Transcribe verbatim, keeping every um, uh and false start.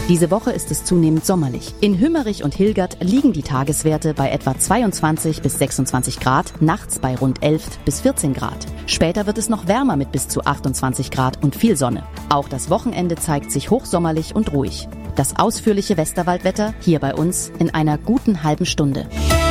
Diese Woche ist es zunehmend sommerlich. In Hümmerich und Hilgert liegen die Tageswerte bei etwa zweiundzwanzig bis sechsundzwanzig Grad, nachts bei rund elf bis vierzehn Grad. Später wird es noch wärmer mit bis zu achtundzwanzig Grad und viel Sonne. Auch das Wochenende zeigt sich hochsommerlich und ruhig. Das ausführliche Westerwaldwetter hier bei uns in einer guten halben Stunde.